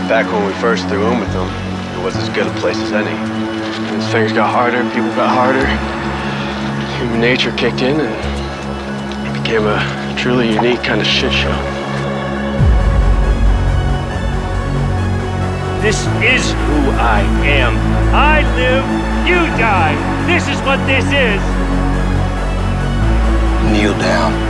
Back when we first threw in with them, it was as good a place as any. And as things got harder, people got harder, human nature kicked in, and it became a truly unique kind of shit show. This is who I am. I live, you die. This is what this is. Kneel down.